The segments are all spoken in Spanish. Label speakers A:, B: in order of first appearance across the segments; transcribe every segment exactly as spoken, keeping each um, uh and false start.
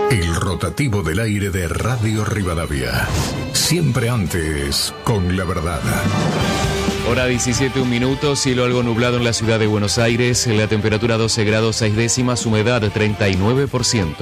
A: El rotativo del aire de Radio Rivadavia. Siempre antes, con la verdad.
B: Hora diecisiete, un minuto, cielo algo nublado en la ciudad de Buenos Aires, la temperatura doce grados seis décimas, humedad treinta y nueve por ciento.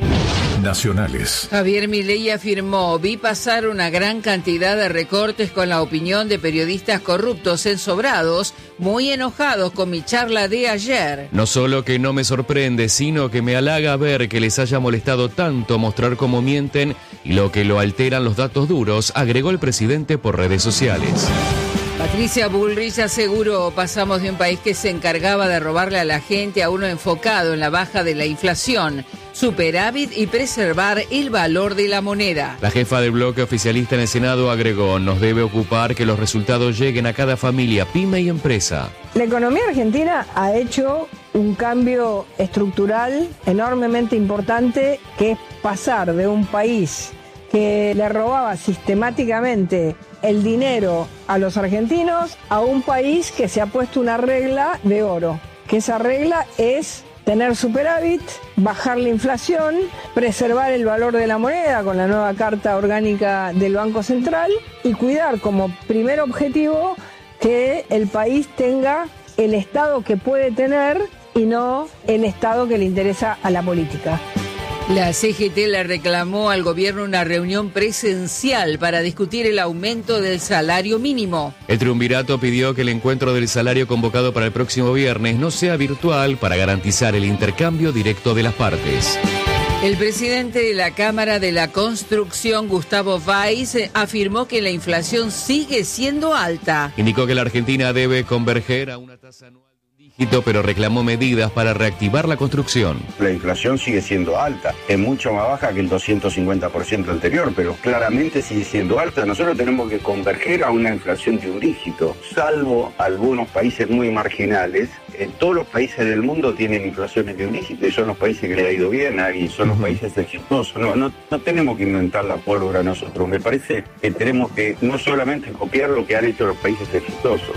A: Nacionales.
C: Javier Milei afirmó: vi pasar una gran cantidad de recortes con la opinión de periodistas corruptos ensobrados, muy enojados con mi charla de ayer.
B: No solo que no me sorprende, sino que me halaga ver que les haya molestado tanto mostrar cómo mienten y lo que lo alteran los datos duros, agregó el presidente por redes sociales.
C: Patricia Bullrich aseguró: pasamos de un país que se encargaba de robarle a la gente a uno enfocado en la baja de la inflación, superávit y preservar el valor de la moneda.
B: La jefa del bloque oficialista en el Senado agregó: nos debe ocupar que los resultados lleguen a cada familia, pyme y empresa.
D: La economía argentina ha hecho un cambio estructural enormemente importante, que es pasar de un país que le robaba sistemáticamente el dinero a los argentinos a un país que se ha puesto una regla de oro, que esa regla es tener superávit, bajar la inflación, preservar el valor de la moneda con la nueva Carta Orgánica del Banco Central y cuidar como primer objetivo que el país tenga el Estado que puede tener y no el Estado que le interesa a la política.
C: La C G T le reclamó al gobierno una reunión presencial para discutir el aumento del salario mínimo.
B: El triunvirato pidió que el encuentro del salario convocado para el próximo viernes no sea virtual para garantizar el intercambio directo de las partes.
C: El presidente de la Cámara de la Construcción, Gustavo Valls, afirmó que la inflación sigue siendo alta.
B: Indicó que la Argentina debe converger a una tasa anual dígito, pero reclamó medidas para reactivar la construcción.
E: La inflación sigue siendo alta, es mucho más baja que el doscientos cincuenta por ciento anterior, pero claramente sigue siendo alta. Nosotros tenemos que converger a una inflación de un dígito, salvo algunos países muy marginales. En todos los países del mundo tienen inflaciones de un dígito y son los países que le ha ido bien y son los uh-huh. países exitosos. No, no, no tenemos que inventar la pólvora nosotros. Me parece que tenemos que no solamente copiar lo que han hecho los países exitosos.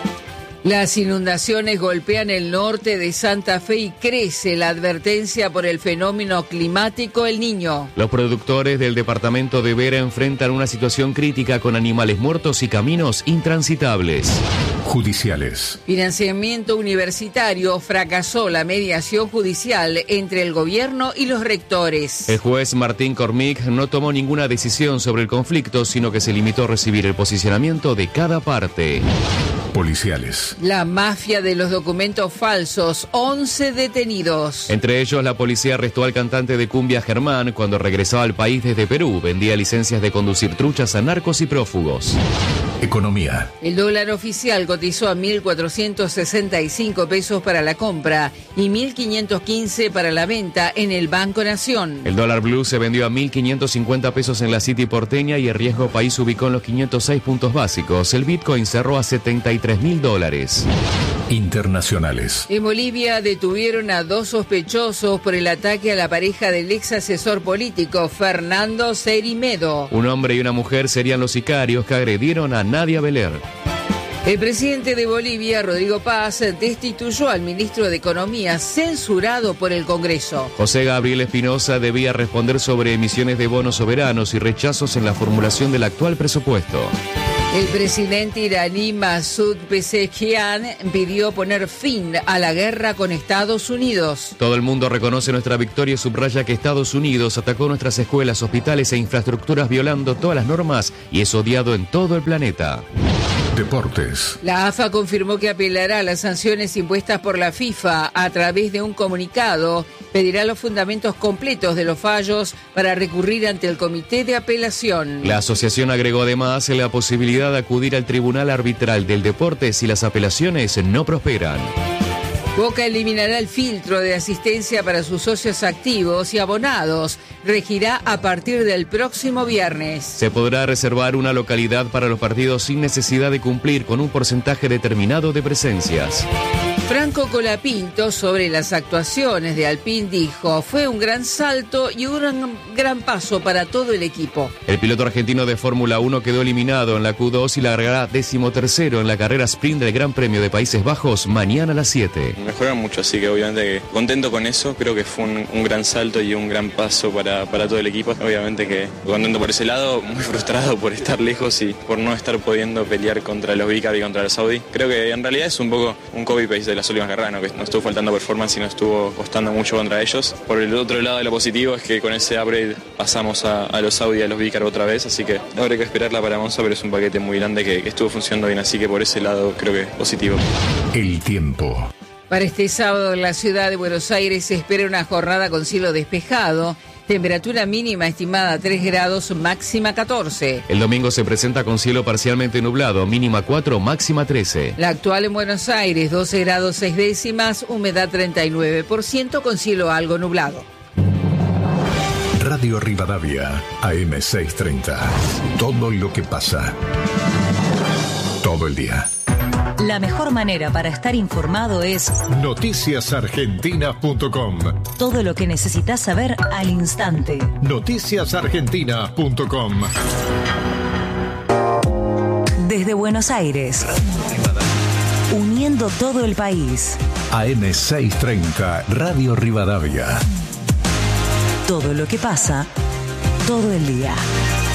C: Las inundaciones golpean el norte de Santa Fe y crece la advertencia por el fenómeno climático El Niño.
B: Los productores del departamento de Vera enfrentan una situación crítica con animales muertos y caminos intransitables.
A: Judiciales.
C: Financiamiento universitario. Fracasó la mediación judicial entre el gobierno y los rectores.
B: El juez Martín Cormic no tomó ninguna decisión sobre el conflicto, sino que se limitó a recibir el posicionamiento de cada parte.
A: Policiales.
C: La mafia de los documentos falsos, once detenidos.
B: Entre ellos, la policía arrestó al cantante de cumbia Germán cuando regresaba al país desde Perú. Vendía licencias de conducir truchas a narcos y prófugos.
A: Economía.
C: El dólar oficial cotizó a mil cuatrocientos sesenta y cinco pesos para la compra y mil quinientos quince para la venta en el Banco Nación.
B: El dólar blue se vendió a mil quinientos cincuenta pesos en la City porteña y el riesgo país se ubicó en los quinientos seis puntos básicos. El Bitcoin cerró a setenta y tres mil dólares.
A: Internacionales.
C: En Bolivia detuvieron a dos sospechosos por el ataque a la pareja del ex asesor político Fernando Cerimedo.
B: Un hombre y una mujer serían los sicarios que agredieron a Nadia Beler.
C: El presidente de Bolivia, Rodrigo Paz, destituyó al ministro de Economía, censurado por el Congreso.
B: José Gabriel Espinosa debía responder sobre emisiones de bonos soberanos y rechazos en la formulación del actual presupuesto.
C: El presidente iraní Masoud Pezeshkian pidió poner fin a la guerra con Estados Unidos.
B: Todo el mundo reconoce nuestra victoria y subraya que Estados Unidos atacó nuestras escuelas, hospitales e infraestructuras violando todas las normas y es odiado en todo el planeta.
A: Deportes.
C: La A F A confirmó que apelará a las sanciones impuestas por la FIFA. A través de un comunicado, pedirá los fundamentos completos de los fallos para recurrir ante el Comité de Apelación.
B: La asociación agregó además la posibilidad de acudir al Tribunal Arbitral del Deporte si las apelaciones no prosperan.
C: Boca eliminará el filtro de asistencia para sus socios activos y abonados. Regirá a partir del próximo viernes.
B: Se podrá reservar una localidad para los partidos sin necesidad de cumplir con un porcentaje determinado de presencias.
C: Fran Franco Colapinto, sobre las actuaciones de Alpine, dijo: fue un gran salto y un gran, gran paso para todo el equipo.
B: El piloto argentino de Fórmula uno quedó eliminado en la Q dos y largará decimotercero en la carrera sprint del Gran Premio de Países Bajos mañana a las siete.
F: Mejoraron mucho, así que obviamente contento con eso. Creo que fue un, un gran salto y un gran paso para, para todo el equipo. Obviamente que contento por ese lado, muy frustrado por estar lejos y por no estar pudiendo pelear contra los Vicar y contra los Audi. Creo que en realidad es un poco un copy-paste de las últimas carreras, ¿no? Que no estuvo faltando performance y no estuvo costando mucho contra ellos. Por el otro lado de lo positivo es que con ese upgrade pasamos a, a los Audi y a los Vicar otra vez, así que habrá que esperarla para Monza, pero es un paquete muy grande que, que estuvo funcionando bien, así que por ese lado creo que es positivo.
A: El tiempo.
C: Para este sábado en la ciudad de Buenos Aires se espera una jornada con cielo despejado. Temperatura mínima estimada tres grados, máxima catorce.
B: El domingo se presenta con cielo parcialmente nublado, mínima cuatro, máxima trece.
C: La actual en Buenos Aires, doce grados seis décimas, humedad treinta y nueve por ciento con cielo algo nublado.
A: Radio Rivadavia, A M seiscientos treinta. Todo lo que pasa. Todo el día.
G: La mejor manera para estar informado es
A: noticias argentinas punto com.
G: Todo lo que necesitas saber al instante.
A: noticias argentinas punto com.
G: Desde Buenos Aires, uniendo todo el país.
A: A M seiscientos treinta, Radio Rivadavia.
G: Todo lo que pasa, todo el día.